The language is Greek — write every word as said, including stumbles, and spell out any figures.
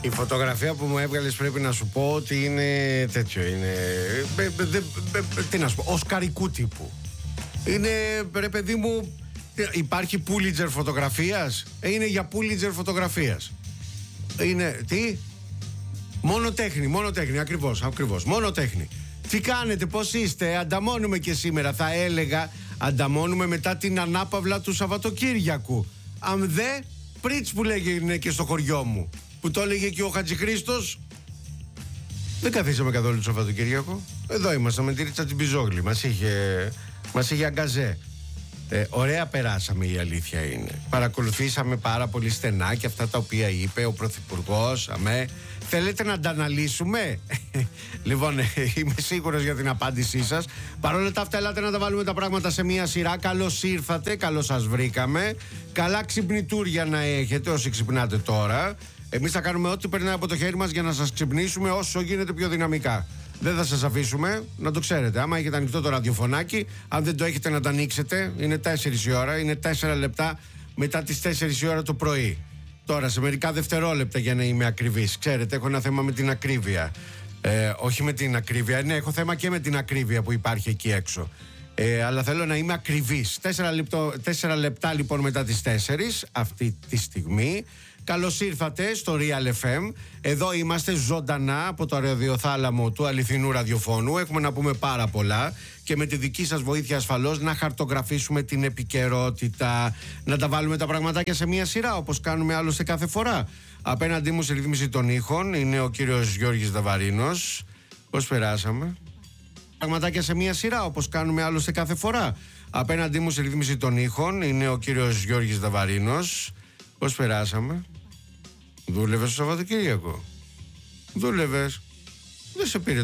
Η φωτογραφία που μου έβγαλες πρέπει να σου πω ότι είναι τέτοιο, είναι, τι να σου πω, οσκαρικού τύπου. Είναι, ρε παιδί μου, υπάρχει Pulitzer φωτογραφίας, είναι για Pulitzer φωτογραφίας. Είναι, τι, μόνο τέχνη, μόνο τέχνη, ακριβώς, ακριβώς, μόνο τέχνη. Τι κάνετε, πώς είστε, ανταμώνουμε και σήμερα, θα έλεγα, ανταμώνουμε μετά την ανάπαυλα του Σαββατοκύριακου. Αν δε, πριτς που λέγεται και στο χωριό μου, που το έλεγε και ο Χατζηχρήστος. Δεν καθίσαμε καθόλου το Σαββατοκύριακο. Εδώ ήμασταν με τη Ρίτσα την Πιζόγλη. Μας είχε, μας είχε αγκαζέ. Ε, ωραία περάσαμε, η αλήθεια είναι. Παρακολουθήσαμε πάρα πολύ στενά και αυτά τα οποία είπε ο Πρωθυπουργός. Αμέ. Θέλετε να τα αναλύσουμε? Λοιπόν, ε, είμαι σίγουρος για την απάντησή σας. Παρ' όλα τα αυτά, ελάτε να τα βάλουμε τα πράγματα σε μία σειρά. Καλώς ήρθατε, καλώς σας βρήκαμε. Καλά ξυπνητούρια να έχετε όσοι ξυπνάτε τώρα. Εμείς θα κάνουμε ό,τι περνάει από το χέρι μας για να σας ξυπνήσουμε όσο γίνεται πιο δυναμικά. Δεν θα σας αφήσουμε, να το ξέρετε. Άμα έχετε ανοιχτό το ραδιοφωνάκι, αν δεν το έχετε να το ανοίξετε, είναι τέσσερις η ώρα, είναι τέσσερα λεπτά μετά τις τέσσερις η ώρα το πρωί. Τώρα, σε μερικά δευτερόλεπτα για να είμαι ακριβής. Ξέρετε, έχω ένα θέμα με την ακρίβεια. Ε, όχι με την ακρίβεια, ναι, έχω θέμα και με την ακρίβεια που υπάρχει εκεί έξω. Ε, αλλά θέλω να είμαι ακριβής. Τέσσερα, λεπτό, τέσσερα λεπτά λοιπόν μετά τις τέσσερις, αυτή τη στιγμή. Καλώς ήρθατε στο Real εφ εμ. Εδώ είμαστε ζωντανά από το ραδιοθάλαμο του αληθινού ραδιοφώνου. Έχουμε να πούμε πάρα πολλά και με τη δική σας βοήθεια ασφαλώς να χαρτογραφήσουμε την επικαιρότητα, να τα βάλουμε τα πραγματάκια σε μία σειρά όπως κάνουμε άλλωστε κάθε φορά. Απέναντί μου σε ρύθμιση των ήχων είναι ο κύριος Γιώργης Δαβαρίνος. Πώς περάσαμε? Πραγματάκια σε μία σειρά όπως κάνουμε άλλωστε κάθε φορά. Απέναντί μου σε ρύθμιση των ήχων είναι ο κύριος Γιώργης Δαβαρίνος. Πώς περάσαμε? Δούλευες το Σαββατοκύριακο? Δούλευες? Δεν σε πήρε